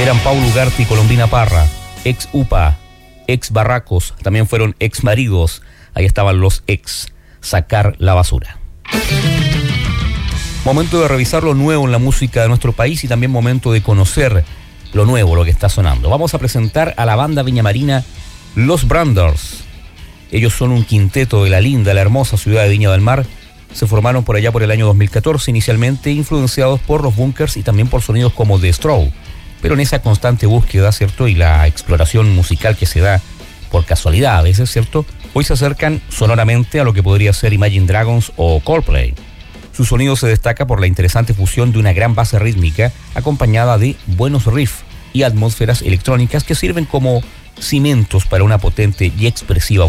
Eran Paulo Ugarte y Colombina Parra, ex UPA, ex Barracos, también fueron ex maridos. Ahí estaban los ex. Sacar la basura. Momento de revisar lo nuevo en la música de nuestro país y también momento de conocer lo nuevo, lo que está sonando. Vamos a presentar a la banda viñamarina Los Branders. Ellos son un quinteto de la linda, la hermosa ciudad de Viña del Mar. Se formaron por allá por el año 2014, inicialmente influenciados por los Bunkers y también por sonidos como The Straw. Pero en esa constante búsqueda, ¿cierto? Y la exploración musical que se da por casualidad a veces, ¿cierto? Hoy se acercan sonoramente a lo que podría ser Imagine Dragons o Coldplay. Su sonido se destaca por la interesante fusión de una gran base rítmica acompañada de buenos riffs y atmósferas electrónicas que sirven como cimientos para una potente y expresiva